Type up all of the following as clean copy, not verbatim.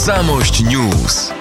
Zamość News.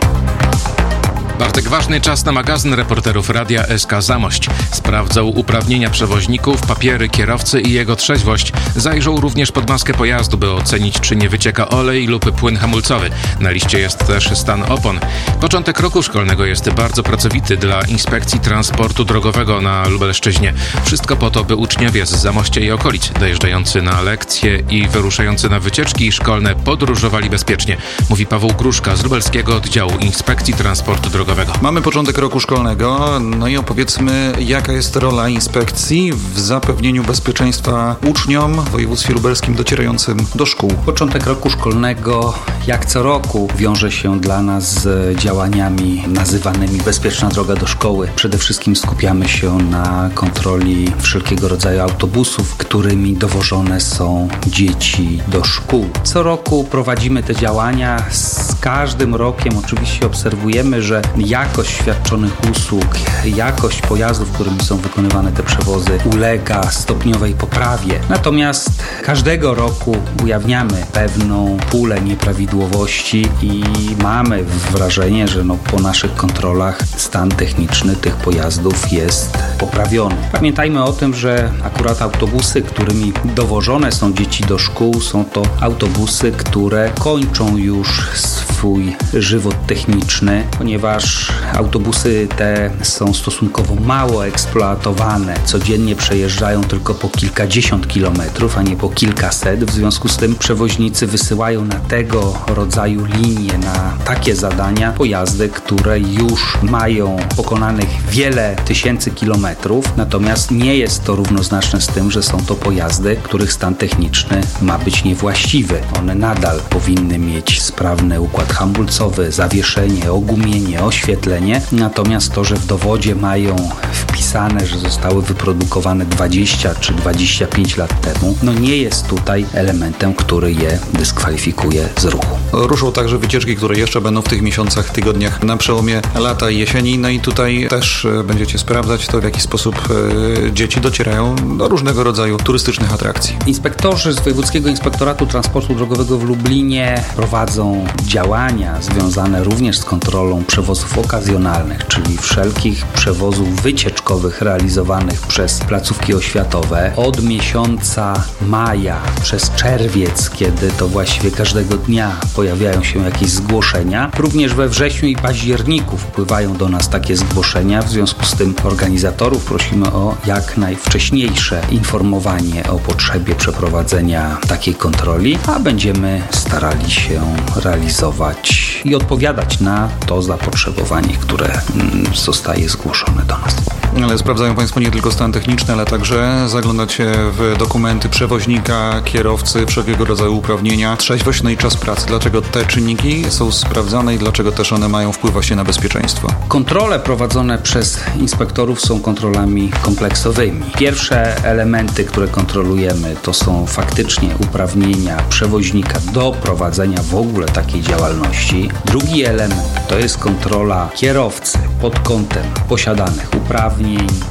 Bartek Ważny, czas na magazyn reporterów Radia SK Zamość. Sprawdzał uprawnienia przewoźników, papiery kierowcy i jego trzeźwość. Zajrzał również pod maskę pojazdu, by ocenić, czy nie wycieka olej lub płyn hamulcowy. Na liście jest też stan opon. Początek roku szkolnego jest bardzo pracowity dla Inspekcji Transportu Drogowego na Lubelszczyźnie. Wszystko po to, by uczniowie z Zamościa i okolic, dojeżdżający na lekcje i wyruszający na wycieczki szkolne, podróżowali bezpiecznie, mówi Paweł Gruszka z Lubelskiego Oddziału Inspekcji Transportu Drogowego. Mamy początek roku szkolnego, no i opowiedzmy, jaka jest rola inspekcji w zapewnieniu bezpieczeństwa uczniom w województwie lubelskim docierającym do szkół. Początek roku szkolnego, jak co roku, wiąże się dla nas z działaniami nazywanymi Bezpieczna droga do szkoły. Przede wszystkim skupiamy się na kontroli wszelkiego rodzaju autobusów, którymi dowożone są dzieci do szkół. Co roku prowadzimy te działania. Z każdym rokiem oczywiście obserwujemy, że jakość świadczonych usług, jakość pojazdów, którymi są wykonywane te przewozy, ulega stopniowej poprawie. Natomiast każdego roku ujawniamy pewną pulę nieprawidłowości i mamy wrażenie, że po naszych kontrolach stan techniczny tych pojazdów jest poprawiony. Pamiętajmy o tym, że akurat autobusy, którymi dowożone są dzieci do szkół, są to autobusy, które kończą już swój żywot techniczny, ponieważ autobusy te są stosunkowo mało eksploatowane. Codziennie przejeżdżają tylko po kilkadziesiąt kilometrów, a nie po kilkaset. W związku z tym przewoźnicy wysyłają na tego rodzaju linie, na takie zadania pojazdy, które już mają pokonanych wiele tysięcy kilometrów. Natomiast nie jest to równoznaczne z tym, że są to pojazdy, których stan techniczny ma być niewłaściwy. One nadal powinny mieć sprawny układ hamulcowy, zawieszenie, ogumienie, oświetlenie. Natomiast to, że w dowodzie mają wpisane, że zostały wyprodukowane 20 czy 25 lat temu, nie jest tutaj elementem, który je dyskwalifikuje z ruchu. Ruszą także wycieczki, które jeszcze będą w tych miesiącach, tygodniach na przełomie lata i jesieni. No i tutaj też będziecie sprawdzać to, w jaki sposób dzieci docierają do różnego rodzaju turystycznych atrakcji. Inspektorzy z Wojewódzkiego Inspektoratu Transportu Drogowego w Lublinie prowadzą działania związane również z kontrolą przewozów okazjonalnych, czyli wszelkich przewozów wycieczkowych realizowanych przez placówki oświatowe. Od miesiąca maja przez czerwiec, kiedy to właściwie każdego dnia pojawiają się jakieś zgłoszenia. Również we wrześniu i październiku wpływają do nas takie zgłoszenia. W związku z tym organizatorów prosimy o jak najwcześniejsze informowanie o potrzebie przeprowadzenia takiej kontroli, a będziemy starali się realizować i odpowiadać na to zapotrzebowanie, które zostaje zgłoszone do nas. Ale sprawdzają Państwo nie tylko stan techniczny, ale także zaglądacie w dokumenty przewoźnika, kierowcy, wszelkiego rodzaju uprawnienia, trzeźwość, no i czas pracy. Dlaczego te czynniki są sprawdzane i dlaczego też one mają wpływ właśnie na bezpieczeństwo? Kontrole prowadzone przez inspektorów są kontrolami kompleksowymi. Pierwsze elementy, które kontrolujemy, to są faktycznie uprawnienia przewoźnika do prowadzenia w ogóle takiej działalności. Drugi element to jest kontrola kierowcy pod kątem posiadanych uprawnień,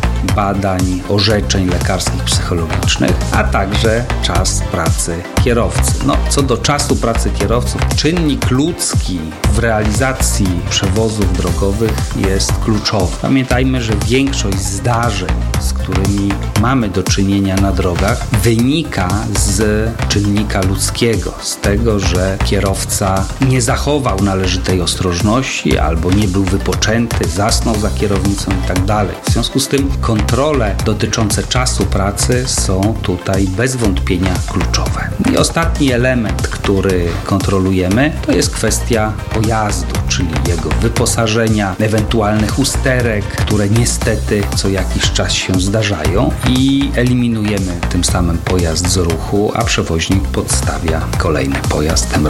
badań, orzeczeń lekarskich, psychologicznych, a także czas pracy kierowcy. Co do czasu pracy kierowców, czynnik ludzki w realizacji przewozów drogowych jest kluczowy. Pamiętajmy, że większość zdarzeń, z którymi mamy do czynienia na drogach, wynika z czynnika ludzkiego, z tego, że kierowca nie zachował należytej ostrożności albo nie był wypoczęty, zasnął za kierownicą i tak dalej. W związku z tym kontrole dotyczące czasu pracy są tutaj bez wątpienia kluczowe. I ostatni element, który kontrolujemy, to jest kwestia pojazdu, czyli jego wyposażenia, ewentualnych usterek, które niestety co jakiś czas się zdarzają i eliminujemy tym samym pojazd z ruchu, a przewoźnik podstawia kolejny pojazd, tym